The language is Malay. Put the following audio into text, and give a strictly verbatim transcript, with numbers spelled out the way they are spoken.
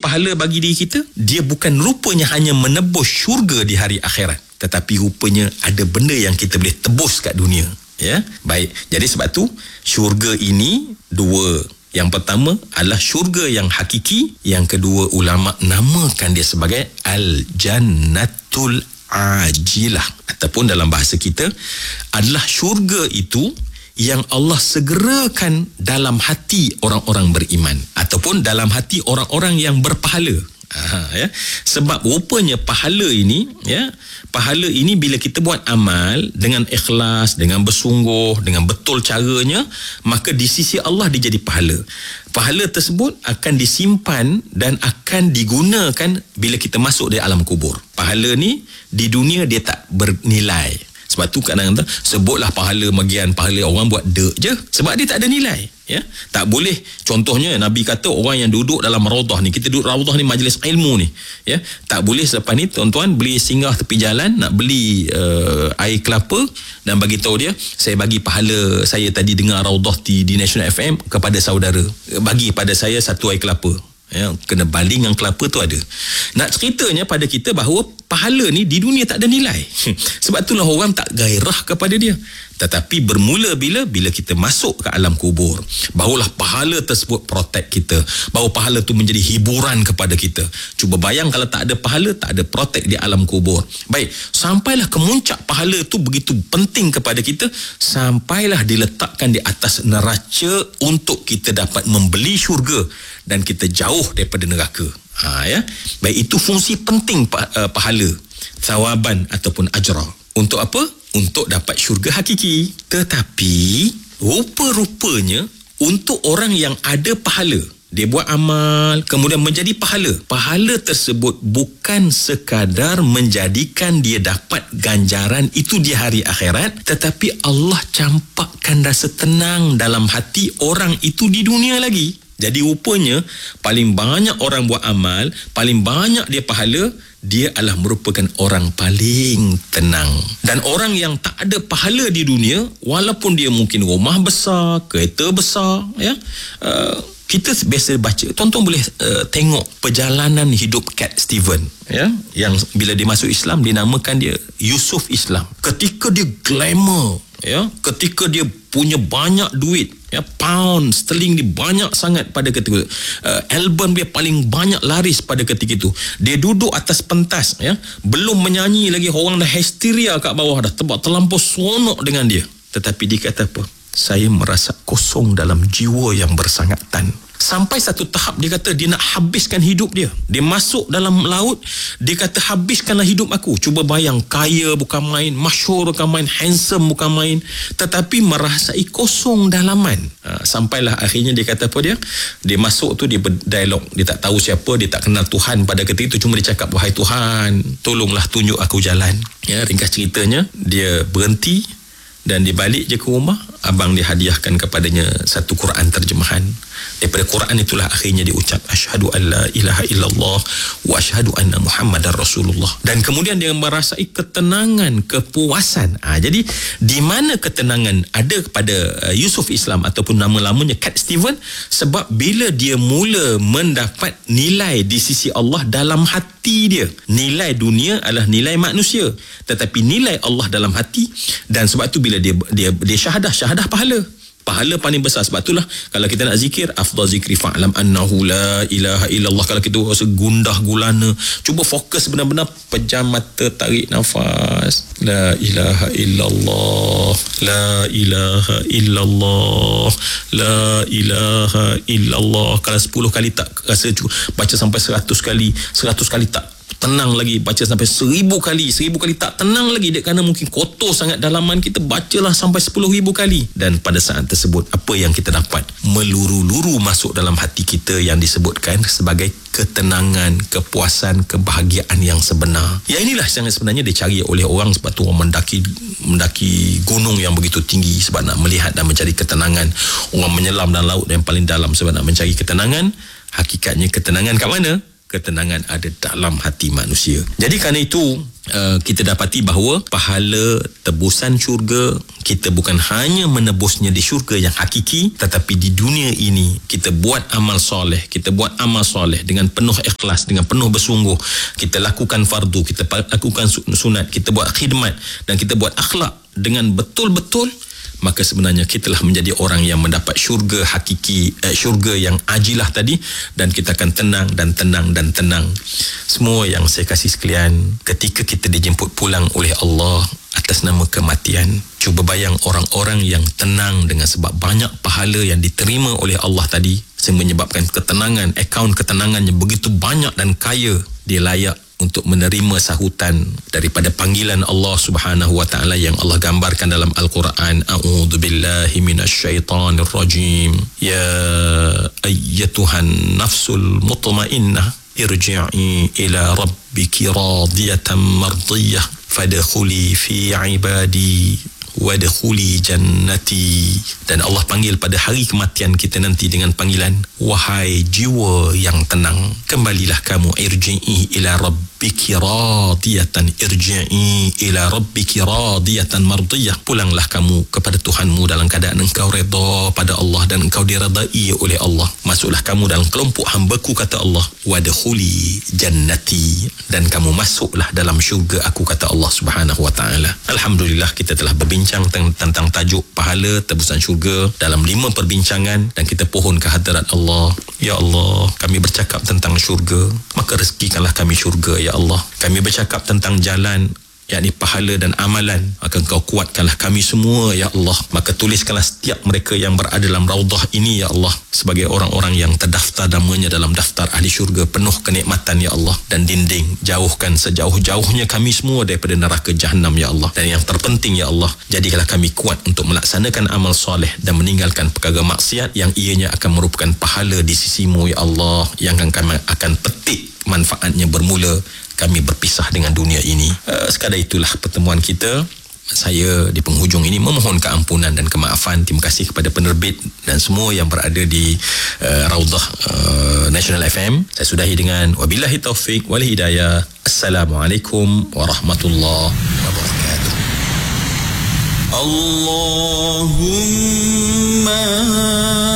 pahala bagi diri kita, dia bukan rupanya hanya menebus syurga di hari akhirat, tetapi rupanya ada benda yang kita boleh tebus kat dunia. Ya, baik. Jadi sebab tu syurga ini dua. Yang pertama adalah syurga yang hakiki, yang kedua ulama namakan dia sebagai al-jannatul ajilah, ataupun dalam bahasa kita adalah syurga itu yang Allah segerakan dalam hati orang-orang beriman, ataupun dalam hati orang-orang yang berpahala. Aha, ya. Sebab rupanya pahala ini, ya, pahala ini bila kita buat amal dengan ikhlas, dengan bersungguh, dengan betul caranya, maka di sisi Allah dia jadi pahala. Pahala tersebut akan disimpan dan akan digunakan bila kita masuk di alam kubur. Pahala ni di dunia dia tak bernilai. Sebab tu kadang-kadang sebutlah pahala bagian pahala, orang buat dek je, sebab dia tak ada nilai. Ya, tak boleh. Contohnya Nabi kata orang yang duduk dalam raudah ni, kita duduk raudah ni, majlis ilmu ni, ya, tak boleh selepas ni tuan-tuan beli singgah tepi jalan nak beli uh, air kelapa dan bagi tahu dia, saya bagi pahala saya tadi dengar raudah di, di National F M kepada saudara, bagi pada saya satu air kelapa. Ya, kena baling dengan kelapa tu ada. Nak ceritanya pada kita bahawa pahala ni di dunia tak ada nilai. Sebab itulah orang tak gairah kepada dia. Tetapi bermula bila bila kita masuk ke alam kubur, barulah pahala tersebut protect kita, baru pahala tu menjadi hiburan kepada kita. Cuba bayang kalau tak ada pahala, tak ada protect di alam kubur. Baik, sampailah ke muncak pahala tu begitu penting kepada kita, sampailah diletakkan di atas neraca untuk kita dapat membeli syurga dan kita jauh daripada neraka. Ha, ya. Baik, itu fungsi penting uh, pahala, thawaban ataupun ajra. Untuk apa? Untuk dapat syurga hakiki. Tetapi rupa-rupanya untuk orang yang ada pahala, dia buat amal kemudian menjadi pahala, pahala tersebut bukan sekadar menjadikan dia dapat ganjaran itu di hari akhirat, tetapi Allah campakkan rasa tenang dalam hati orang itu di dunia lagi. Jadi rupanya paling banyak orang buat amal, paling banyak dia pahala, dia adalah merupakan orang paling tenang. Dan orang yang tak ada pahala di dunia, walaupun dia mungkin rumah besar, kereta besar, ya, uh, kita biasa baca, tuan-tuan boleh uh, tengok perjalanan hidup Cat Steven, ya, yang bila dia masuk Islam dinamakan dia Yusuf Islam. Ketika dia glamour, ya, ketika dia punya banyak duit, ya, pound sterling dia banyak sangat pada ketika itu, uh, album dia paling banyak laris pada ketika itu, dia duduk atas pentas, ya, belum menyanyi lagi, orang dah hysteria kat bawah dah, tebak terlampau seronok dengan dia. Tetapi dia kata apa? Saya merasa kosong dalam jiwa yang bersangatan. Sampai satu tahap dia kata dia nak habiskan hidup dia. Dia masuk dalam laut, dia kata habiskanlah hidup aku. Cuba bayang, kaya bukan main, masyhur bukan main, handsome bukan main, tetapi merasai kosong dalaman. Ha, sampailah akhirnya dia kata apa dia? Dia masuk tu, dia berdialog, dia tak tahu siapa, dia tak kenal Tuhan pada ketika itu, cuma dia cakap, wahai Tuhan, tolonglah tunjuk aku jalan. Ya, ringkas ceritanya, dia berhenti dan dia balik je ke rumah. Abang dia hadiahkan kepadanya satu Quran terjemahan. Daripada Quran itulah akhirnya dia ucap asyhadu an la ilaha illallah wa asyhadu anna Muhammadar Rasulullah. Dan kemudian dia merasai ketenangan, kepuasan. Ha, jadi di mana ketenangan ada kepada uh, Yusuf Islam ataupun nama-lamanya Cat Steven? Sebab bila dia mula mendapat nilai di sisi Allah dalam hati dia. Nilai dunia adalah nilai manusia, tetapi nilai Allah dalam hati. Dan sebab tu bila dia dia dia syahadah, syahadah pahala. Pahala paling besar. Sebab itulah kalau kita nak zikir, afdal zikri fa'lam annahu la ilaha illallah. Kalau kita rasa gundah gulana, cuba fokus benar-benar, pejam mata, tarik nafas, la ilaha illallah, la ilaha illallah, la ilaha illallah. Kalau sepuluh kali tak rasa cukup, baca sampai seratus kali, seratus kali tak tenang lagi, baca sampai seribu kali, seribu kali tak tenang lagi, dia kerana mungkin kotor sangat dalaman kita, bacalah sampai sepuluh ribu kali. Dan pada saat tersebut, apa yang kita dapat? Meluru-luru masuk dalam hati kita yang disebutkan sebagai ketenangan, kepuasan, kebahagiaan yang sebenar. Ya, inilah yang sebenarnya dicari oleh orang. Sebab tu orang mendaki mendaki gunung yang begitu tinggi sebab nak melihat dan mencari ketenangan. Orang menyelam dalam laut yang paling dalam sebab nak mencari ketenangan. Hakikatnya ketenangan kat mana? ketenangan ada dalam hati manusia. Jadi kerana itu uh, kita dapati bahawa pahala tebusan syurga kita bukan hanya menebusnya di syurga yang hakiki, tetapi di dunia ini kita buat amal soleh, kita buat amal soleh dengan penuh ikhlas, dengan penuh bersungguh, kita lakukan fardu, kita lakukan sunat, kita buat khidmat dan kita buat akhlak dengan betul-betul, maka sebenarnya kita telah menjadi orang yang mendapat syurga hakiki, eh, syurga yang ajilah tadi, dan kita akan tenang dan tenang dan tenang. Semua yang saya kasih sekalian, ketika kita dijemput pulang oleh Allah atas nama kematian, cuba bayang orang-orang yang tenang dengan sebab banyak pahala yang diterima oleh Allah tadi, sehingga menyebabkan ketenangan, akaun ketenangannya begitu banyak dan kaya, dia layak untuk menerima sahutan daripada panggilan Allah Subhanahu wa taala yang Allah gambarkan dalam Al-Quran. A'udzubillahi minasyaitonir rajim. Ya ayyatuhan nafsul mutmainnah irji'i ila rabbiki radiyatan mardiyah fadkhuli fi ibadi wadkhuli jannati. Dan Allah panggil pada hari kematian kita nanti dengan panggilan, wahai jiwa yang tenang, kembalilah kamu, irji'i ila rabbiki radiyatan, irji'i ila rabbiki radiyatan mardiyah, pulanglah kamu kepada Tuhanmu dalam keadaan engkau redha pada Allah dan engkau diredai oleh Allah. Masuklah kamu dalam kelompok hamba-Ku, kata Allah, wadkhuli jannati, dan kamu masuklah dalam syurga aku, kata Allah Subhanahu wa taala. Alhamdulillah, kita telah berbincang tentang tajuk pahala tebusan syurga dalam lima perbincangan, dan kita pohon ke hadirat Allah. Ya Allah, kami bercakap tentang syurga, maka rezekikanlah kami syurga, ya Allah. Kami bercakap tentang jalan, yakni pahala dan amalan, maka Engkau kuatkanlah kami semua, ya Allah. Maka tuliskanlah setiap mereka yang berada dalam raudah ini, ya Allah, sebagai orang-orang yang terdaftar namanya dalam daftar ahli syurga penuh kenikmatan, ya Allah. Dan dinding, jauhkan sejauh-jauhnya kami semua daripada neraka Jahannam, ya Allah. Dan yang terpenting, ya Allah, jadikanlah kami kuat untuk melaksanakan amal soleh dan meninggalkan perkara maksiat yang ianya akan merupakan pahala di sisimu, ya Allah, yang akan kami akan petik manfaatnya bermula kami berpisah dengan dunia ini. Uh, sekadar itulah pertemuan kita. Saya di penghujung ini memohon keampunan dan kemaafan. Terima kasih kepada penerbit dan semua yang berada di uh, Raudah uh, National F M. Saya sudahi dengan wabillahi taufik wal hidayah. Assalamualaikum warahmatullahi wabarakatuh. Allahumma